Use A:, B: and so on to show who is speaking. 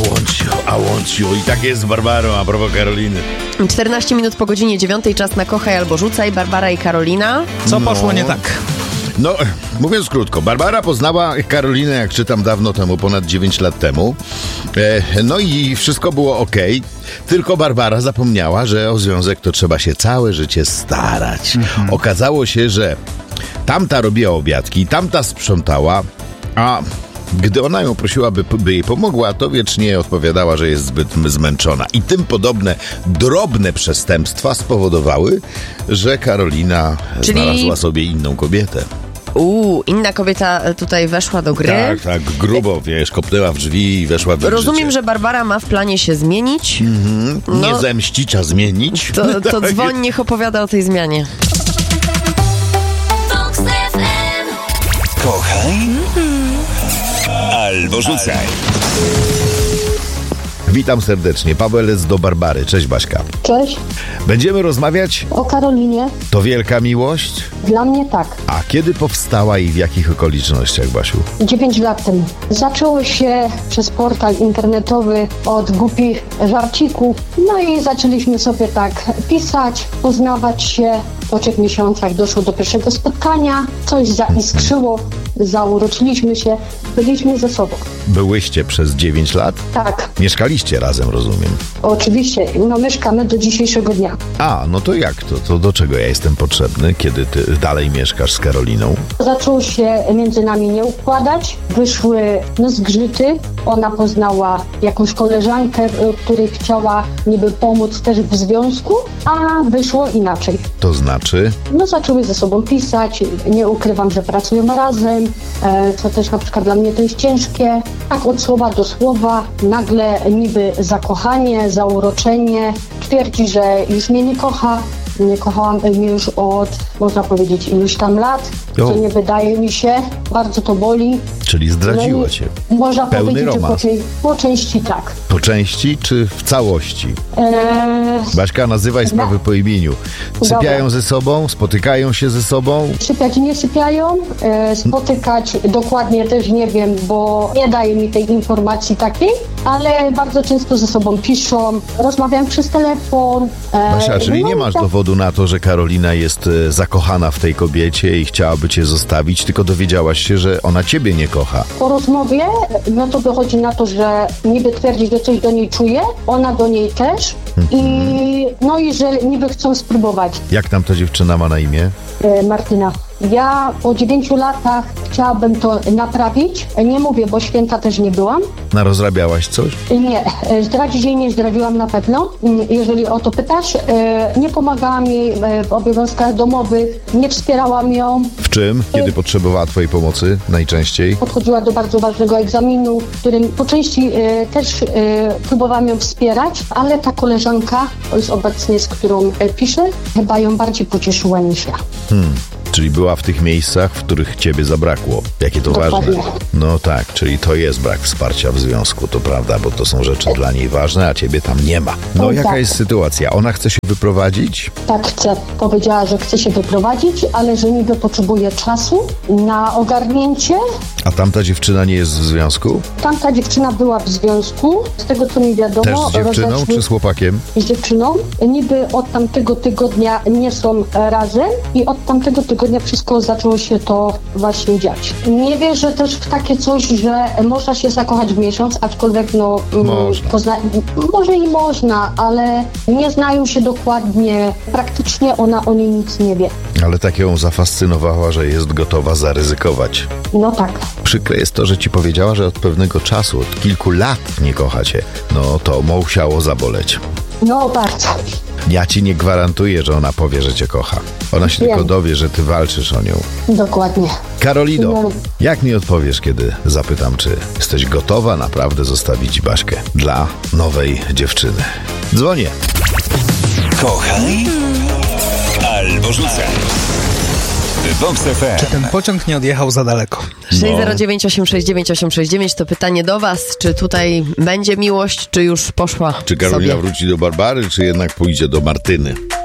A: I want you. I tak jest z Barbarą, a propos Karoliny.
B: 14 minut po godzinie 9, czas na Kochaj albo Rzucaj. Barbara i Karolina.
C: Co poszło nie tak?
A: No, mówiąc krótko, Barbara poznała Karolinę, jak czytam, dawno temu, ponad 9 lat temu. No i wszystko było okej. Tylko Barbara zapomniała, że o związek to trzeba się całe życie starać. Okazało się, że tamta robiła obiadki, tamta sprzątała, a gdy ona ją prosiła, by jej pomogła, to wiecznie odpowiadała, że jest zbyt zmęczona. I tym podobne drobne przestępstwa spowodowały, że Karolina znalazła sobie inną kobietę.
B: Inna kobieta tutaj weszła do gry.
A: Tak, grubo, wiesz, kopnęła w drzwi i weszła w życie.
B: Rozumiem, że Barbara ma w planie się zmienić.
A: Nie zemścić, a zmienić.
B: To dzwoń, niech opowiada o tej zmianie.
D: Kochaj albo rzucaj.
A: Witam serdecznie, Paweł jest do Barbary. Cześć, Baśka.
E: Cześć.
A: Będziemy rozmawiać?
E: O Karolinie.
A: To wielka miłość?
E: Dla mnie tak.
A: A kiedy powstała i w jakich okolicznościach, Basiu?
E: 9 lat temu. Zaczęło się przez portal internetowy od głupich żarcików. No i zaczęliśmy sobie tak pisać, poznawać się. Po 3 miesiącach doszło do pierwszego spotkania. Coś zaiskrzyło, zauroczyliśmy się, byliśmy ze sobą.
A: Byłyście przez 9 lat?
E: Tak.
A: Mieszkaliście razem, rozumiem.
E: Oczywiście, no mieszkamy do dzisiejszego dnia.
A: A, no to jak to? To do czego ja jestem potrzebny, kiedy ty dalej mieszkasz z Karoliną?
E: Zaczęło się między nami nie układać, wyszły zgrzyty. Ona poznała jakąś koleżankę, której chciała niby pomóc też w związku, a wyszło inaczej.
A: To znaczy?
E: No zaczęły ze sobą pisać, nie ukrywam, że pracujemy razem, co też na przykład dla mnie to jest ciężkie. Tak od słowa do słowa, nagle niby zakochanie, zauroczenie, twierdzi, że już mnie nie kocha. Nie kochałam mnie już od, można powiedzieć, iluś tam lat, co nie wydaje mi się. Bardzo to boli.
A: Czyli zdradziła cię.
E: Można
A: Pełny
E: powiedzieć,
A: romans.
E: że po części tak.
A: Po części czy w całości? Baśka, nazywaj sprawy po imieniu. Sypiają ze sobą? Spotykają się ze sobą?
E: Sypiać nie sypiają, spotykać dokładnie też nie wiem, bo nie daje mi tej informacji takiej, ale bardzo często ze sobą piszą, rozmawiam przez telefon.
A: Basia, czyli nie masz dowodu na to, że Karolina jest zakochana w tej kobiecie i chciałaby cię zostawić, tylko dowiedziałaś się, że ona ciebie nie kocha.
E: Po rozmowie, no to wychodzi na to, że niby twierdzi, że coś do niej czuje, ona do niej też i że niby chcą spróbować.
A: Jak tam ta dziewczyna ma na imię?
E: Martyna. Ja po 9 latach chciałabym to naprawić. Nie mówię, bo święta też nie byłam.
A: Rozrabiałaś coś?
E: Nie, zdradzić jej nie zdradziłam na pewno. Jeżeli o to pytasz, nie pomagałam jej w obowiązkach domowych, nie wspierałam ją.
A: W czym? Kiedy potrzebowała twojej pomocy najczęściej?
E: Podchodziła do bardzo ważnego egzaminu, w którym po części też próbowałam ją wspierać, ale ta koleżanka, to jest obecnie z którą piszę, chyba ją bardziej pocieszyła niż ja.
A: Czyli była w tych miejscach, w których ciebie zabrakło. Jakie to
E: Dokładnie.
A: ważne. No tak, czyli to jest brak wsparcia w związku, to prawda, bo to są rzeczy dla niej ważne, a ciebie tam nie ma. No jaka
E: tak.
A: jest sytuacja? Ona chce się wyprowadzić?
E: Tak chce. Powiedziała, że chce się wyprowadzić, ale że niby potrzebuje czasu na ogarnięcie.
A: A tamta dziewczyna nie jest w związku?
E: Tamta dziewczyna była w związku. Z tego, co mi wiadomo...
A: Też z dziewczyną czy z chłopakiem?
E: Z dziewczyną. Niby od tamtego tygodnia nie są razem i od tamtego tygodnia wszystko zaczęło się to właśnie dziać. Nie wierzę też w takie coś, że można się zakochać w miesiąc, aczkolwiek
A: Można.
E: Może i można, ale nie znają się dokładnie. Praktycznie ona o niej nic nie wie.
A: Ale tak ją zafascynowała, że jest gotowa zaryzykować.
E: No tak.
A: Przykre jest to, że ci powiedziała, że od pewnego czasu, od kilku lat nie kocha cię. No to musiało zaboleć.
E: No bardzo.
A: Ja ci nie gwarantuję, że ona powie, że cię kocha. Ona się tylko dowie, że ty walczysz o nią.
E: Dokładnie.
A: Karolino,
E: No.
A: jak mi odpowiesz, kiedy zapytam, czy jesteś gotowa naprawdę zostawić Baśkę dla nowej dziewczyny? Dzwonię.
D: Kochaj albo rzucaj. Vox FM.
C: Czy ten pociąg nie odjechał za daleko?
B: 609 869 869 to pytanie do was, czy tutaj będzie miłość, czy już poszła
A: Czy Karolina
B: sobie?
A: wróci do Barbary, czy jednak pójdzie do Martyny?